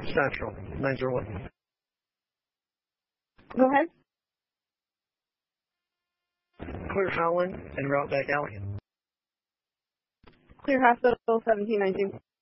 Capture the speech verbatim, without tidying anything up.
Central, nine zero one. Go ahead. Clear Howland and route back Allegan. Clear Hospital, seventeen nineteen.